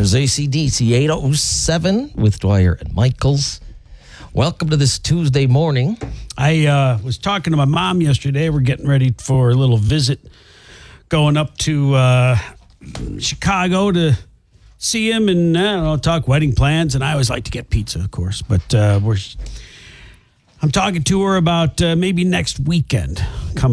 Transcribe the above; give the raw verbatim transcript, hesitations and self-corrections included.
There's A C D C eight oh seven with Dwyer and Michaels. Welcome to this Tuesday morning. I uh, was talking to my mom yesterday. We're getting ready for a little visit, going up to uh, Chicago to see him and, I don't know, talk wedding plans. And I always like to get pizza, of course. But uh, we're, I'm talking to her about uh, maybe next weekend.